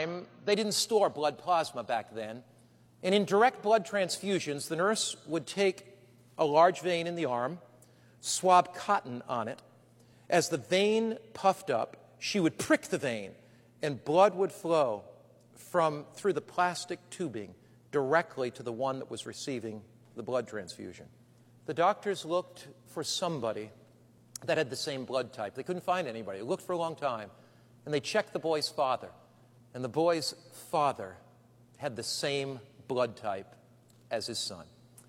time, they didn't store blood plasma back then. And in direct blood transfusions, the nurse would take a large vein in the arm, swab cotton on it. As the vein puffed up, she would prick the vein, and blood would flow through the plastic tubing directly to the one that was receiving the blood transfusion. The doctors looked for somebody that had the same blood type. They couldn't find anybody. They looked for a long time, and they checked the boy's father, and the boy's father had the same blood type as his son.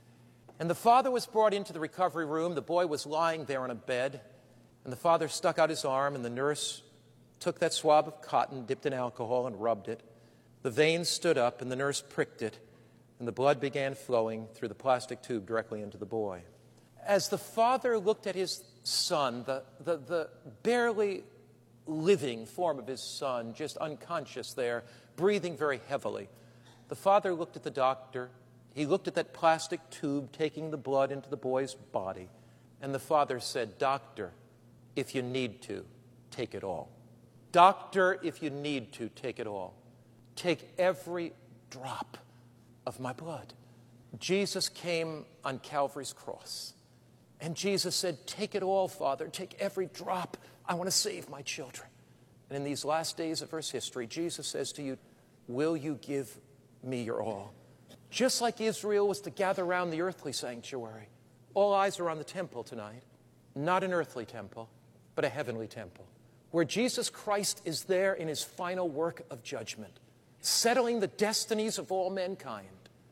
And the father was brought into the recovery room. The boy was lying there on a bed, and the father stuck out his arm, and the nurse took that swab of cotton, dipped in alcohol, and rubbed it. The vein stood up, and the nurse pricked it, and the blood began flowing through the plastic tube directly into the boy. As the father looked at his son, the barely living form of his son, just unconscious there, breathing very heavily, the father looked at the doctor. He looked at that plastic tube taking the blood into the boy's body, and the father said, "Doctor, if you need to, take it all. Doctor, if you need to, take it all. Take every drop of my blood." Jesus came on Calvary's cross, and Jesus said, "Take it all, Father. Take every drop. I want to save my children." And in these last days of Earth's history, Jesus says to you, "Will you give me your all?" Just like Israel was to gather around the earthly sanctuary, all eyes are on the temple tonight. Not an earthly temple, but a heavenly temple, where Jesus Christ is there in his final work of judgment, settling the destinies of all mankind,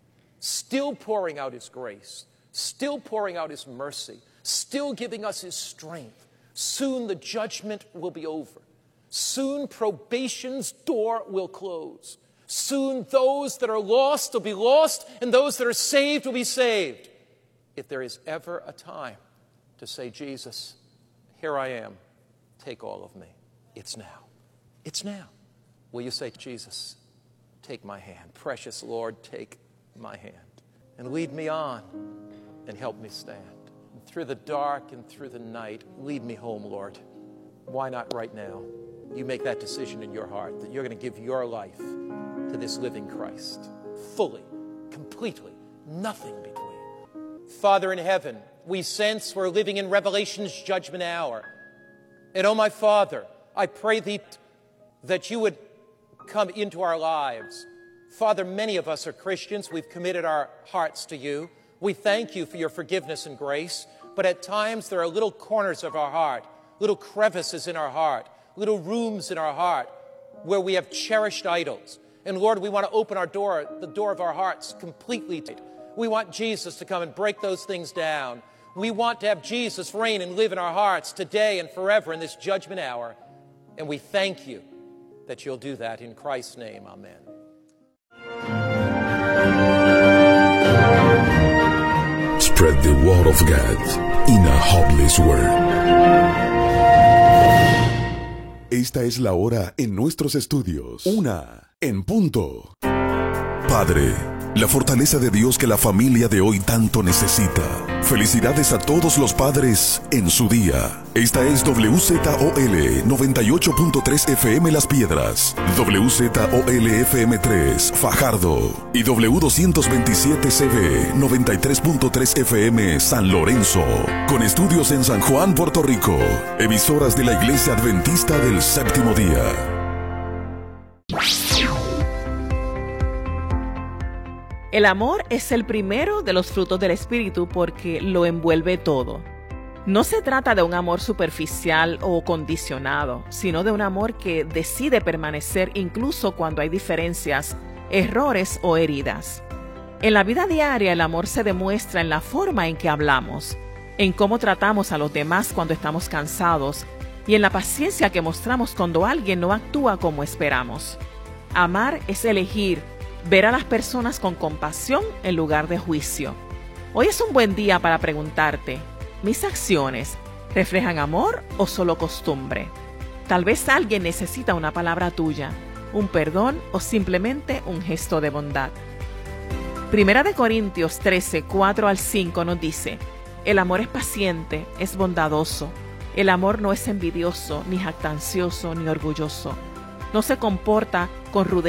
still pouring out his grace, still pouring out his mercy, still giving us his strength. Soon the judgment will be over. Soon probation's door will close. Soon those that are lost will be lost, and those that are saved will be saved. If there is ever a time to say, "Jesus, here I am, take all of me," it's now. It's now. Will you say, "Jesus, take my hand. Precious Lord, take my hand, and lead me on and help me stand. And through the dark and through the night, lead me home, Lord." Why not right now? You make that decision in your heart that you're going to give your life to this living Christ, fully, completely, nothing between. Father in heaven, we sense we're living in Revelation's judgment hour. And oh, my Father, I pray thee that you would come into our lives. Father, many of us are Christians. We've committed our hearts to you. We thank you for your forgiveness and grace. But at times there are little corners of our heart, little crevices in our heart, little rooms in our heart where we have cherished idols. And Lord, we want to open the door of our hearts completely. We want Jesus to come and break those things down. We want to have Jesus reign and live in our hearts today and forever in this judgment hour. And we thank you that you'll do that in Christ's name. Amen. Spread the word of God in a hopeless world. Esta es la hora en nuestros estudios. 1:00 p.m. Padre, la fortaleza de Dios que la familia de hoy tanto necesita. Felicidades a todos los padres en su día. Esta es WZOL 98.3 FM Las Piedras, WZOL FM 3 Fajardo y W227CB 93.3 FM San Lorenzo. Con estudios en San Juan, Puerto Rico. Emisoras de la Iglesia Adventista del Séptimo Día. El amor es el primero de los frutos del Espíritu porque lo envuelve todo. No se trata de un amor superficial o condicionado, sino de un amor que decide permanecer incluso cuando hay diferencias, errores o heridas. En la vida diaria, el amor se demuestra en la forma en que hablamos, en cómo tratamos a los demás cuando estamos cansados y en la paciencia que mostramos cuando alguien no actúa como esperamos. Amar es elegir ver a las personas con compasión en lugar de juicio. Hoy es un buen día para preguntarte, ¿mis acciones reflejan amor o solo costumbre? Tal vez alguien necesita una palabra tuya, un perdón o simplemente un gesto de bondad. Primera de Corintios 13, 4-5 nos dice, el amor es paciente, es bondadoso. El amor no es envidioso, ni jactancioso, ni orgulloso. No se comporta con rudeza